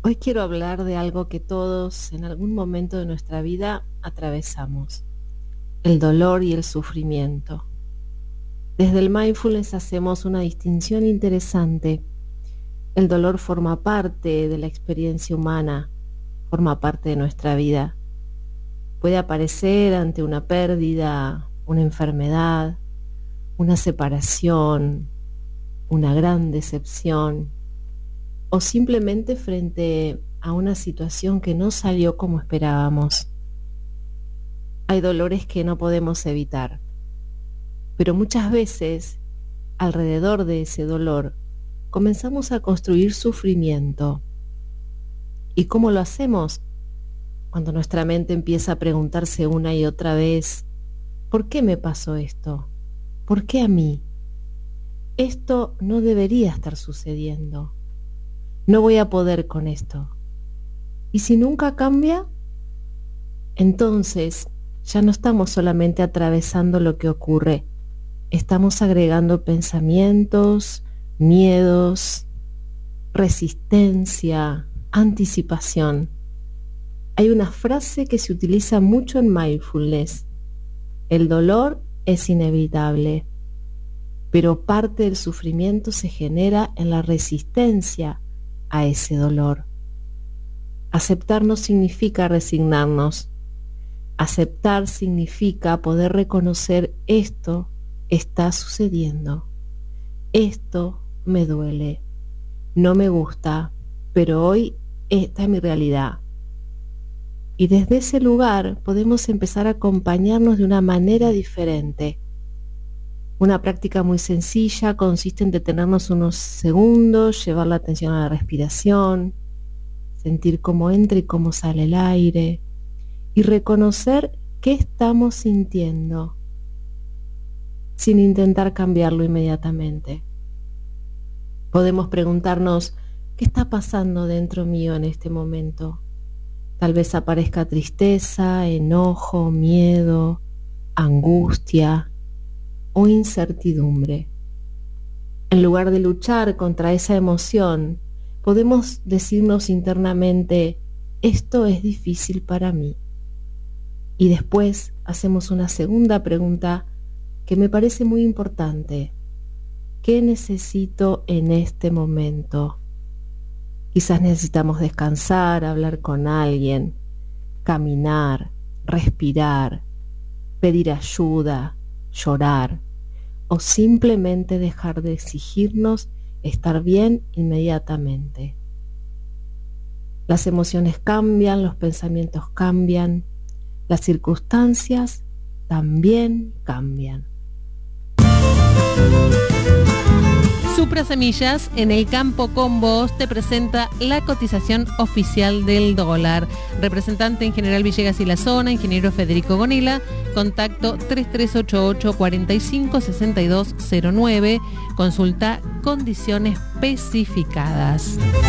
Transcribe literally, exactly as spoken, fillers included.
Hoy quiero hablar de algo que todos en algún momento de nuestra vida atravesamos, el dolor y el sufrimiento. Desde el mindfulness hacemos una distinción interesante. El dolor forma parte de la experiencia humana, forma parte de nuestra vida. Puede aparecer ante una pérdida, una enfermedad, una separación, una gran decepción, o simplemente frente a una situación que no salió como esperábamos. Hay dolores que no podemos evitar, pero muchas veces alrededor de ese dolor comenzamos a construir sufrimiento. ¿Y cómo lo hacemos? Cuando nuestra mente empieza a preguntarse una y otra vez, ¿por qué me pasó esto? ¿Por qué a mí? Esto no debería estar sucediendo. No voy a poder con esto. ¿Y si nunca cambia? Entonces ya no estamos solamente atravesando lo que ocurre, estamos agregando pensamientos, miedos, resistencia, anticipación. Hay una frase que se utiliza mucho en mindfulness: el dolor es inevitable, pero parte del sufrimiento se genera en la resistencia a ese dolor. Aceptar no significa resignarnos. Aceptar significa poder reconocer: esto está sucediendo, esto me duele, no me gusta, pero hoy esta es mi realidad. Y desde ese lugar podemos empezar a acompañarnos de una manera diferente. Una práctica muy sencilla consiste en detenernos unos segundos, llevar la atención a la respiración, sentir cómo entra y cómo sale el aire, y reconocer qué estamos sintiendo, sin intentar cambiarlo inmediatamente. Podemos preguntarnos: ¿qué está pasando dentro mío en este momento? Tal vez aparezca tristeza, enojo, miedo, angustia o incertidumbre. En lugar de luchar contra esa emoción, podemos decirnos internamente: esto es difícil para mí. Y después hacemos una segunda pregunta que me parece muy importante: ¿qué necesito en este momento? Quizás necesitamos descansar, hablar con alguien, caminar, respirar, pedir ayuda, llorar, o simplemente dejar de exigirnos estar bien inmediatamente. Las emociones cambian, los pensamientos cambian, las circunstancias también cambian. Supra Semillas en el campo con vos te presenta la cotización oficial del dólar. Representante en General Villegas y la zona, ingeniero Federico Gonila, contacto tres tres ocho ocho, cuatro cinco, seis dos cero nueve, consulta condiciones especificadas.